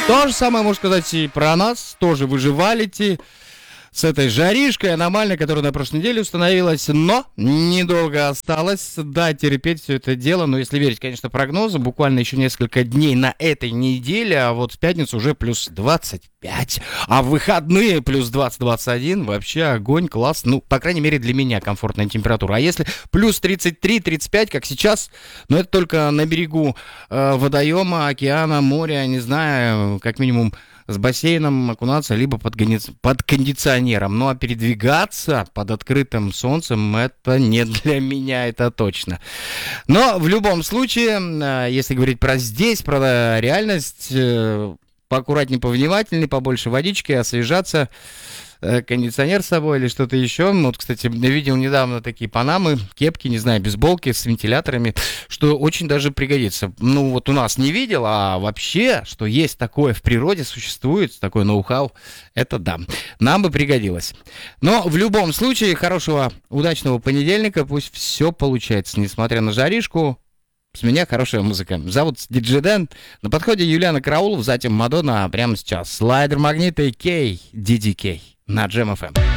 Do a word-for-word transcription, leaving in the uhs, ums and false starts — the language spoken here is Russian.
То же самое можно сказать и про нас. Тоже выживалите с этой жаришкой аномальной, которая на прошлой неделе установилась, но недолго осталось. Да, терпеть все это дело, но если верить, конечно, прогнозам, буквально еще несколько дней на этой неделе, а вот в пятницу уже плюс двадцать пять, а в выходные плюс двадцать двадцать один, вообще огонь, класс, ну, по крайней мере, для меня комфортная температура. А если плюс тридцать три тридцать пять, как сейчас, ну, это только на берегу э, водоема, океана, моря, не знаю, как минимум, с бассейном окунаться, либо под, гони... под кондиционером. Ну, а передвигаться под открытым солнцем, это не для меня, это точно. Но в любом случае, если говорить про здесь, про реальность, поаккуратнее, повнимательнее, побольше водички, освежаться, кондиционер с собой или что-то еще. Вот, кстати, видел недавно такие панамы, кепки, не знаю, бейсболки с вентиляторами, что очень даже пригодится. Ну, вот у нас не видел, а вообще, что есть такое в природе, существует, такое ноу-хау, это да, нам бы пригодилось. Но в любом случае, хорошего, удачного понедельника, пусть все получается, несмотря на жаришку. С меня хорошая музыка. Зовут диджей Дэн. На подходе Юлиана Караулов, затем Мадонна. Прямо сейчас Слайдер Магнита и Кей, ди ди кей на Джем эф эм.